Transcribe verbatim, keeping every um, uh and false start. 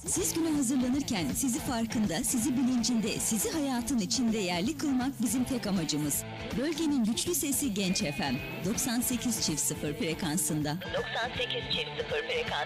Siz güne hazırlanırken sizi farkında, sizi bilincinde, sizi hayatın içinde yerli kılmak bizim tek amacımız. Bölgenin güçlü sesi Genç F M doksan sekiz çift sıfır frekansında. doksan sekiz çift sıfır frekans.